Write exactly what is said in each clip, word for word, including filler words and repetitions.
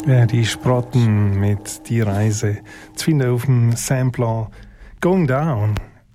Ja, die Sprotten mit «Die Reise» zu finden auf dem Sampler «Going Down».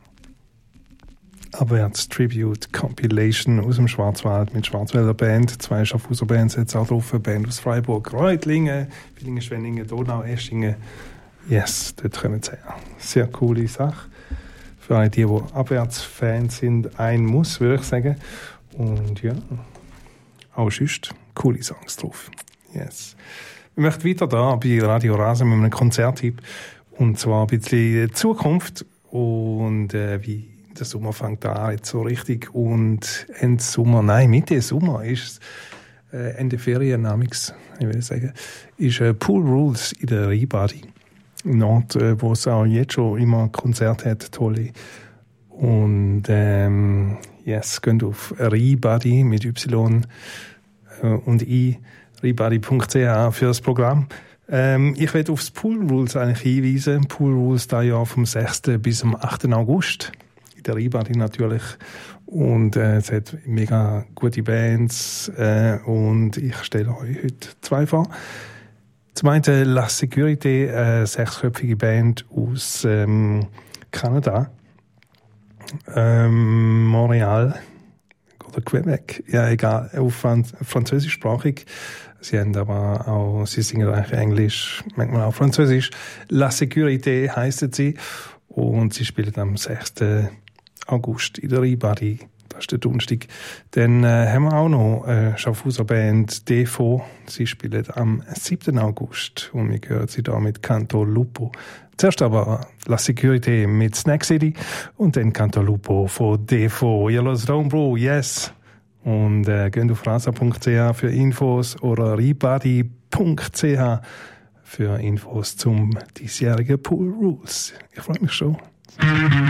Aberts Tribute Compilation aus dem Schwarzwald mit Schwarzwälder Band, zwei Schaffhauser Bands jetzt auch drauf, eine Band aus Freiburg, Reutlingen, Villingen, Schwenningen, Donau, Eschingen. Yes, dort kommen sie her. Sehr coole Sache. Für alle die, die Abwärts-Fans sind, ein Muss, würde ich sagen. Und ja, auch sonst coole Songs drauf. Yes. Ich möchte weiter da bei Radio Rasen mit einem Konzerttipp. Und zwar ein bisschen Zukunft. Und äh, wie der Sommer fängt an, jetzt so richtig. Und Ende Sommer, nein, Mitte Sommer ist es, äh, Ende Ferien, namens, ich will sagen, ist äh, Pool Rules in der Rheinbadi. Im Nord, äh, wo es auch jetzt schon immer Konzerte hat, tolle. Und ähm, yes, geht auf Rheinbadi mit Y äh, und I, rheinbadi punkt c h für das Programm. Ähm, ich werde aufs Pool Rules eigentlich hinweisen. Pool Rules da ja vom sechsten bis zum achten August. In der Rheinbadi natürlich. Und äh, es hat mega gute Bands. Äh, und ich stelle euch heute zwei vor. Zum einen La Sécurité, eine sechsköpfige Band aus ähm, Kanada. Ähm, Montreal oder Quebec, ja egal, auf Franz- französischsprachig. Sie haben aber auch, sie singen eigentlich Englisch, manchmal auch Französisch. La Sécurité heisst sie und sie spielen am sechsten August in der Rheinbadi. Das ist der Donnerstag. Dann äh, haben wir auch noch eine Schaffhauser Band D V. Sie spielen am siebten August und wir hören sie da mit Canto Lupo. Zuerst aber La Sécurité mit Snack City und dann Canto Lupo von D V. Ihr hört Dome Bro, yes! Und äh, geht auf rasa punkt c h für Infos oder rheinbadi punkt c h für Infos zum diesjährigen Pool Rules. Ich freue mich schon.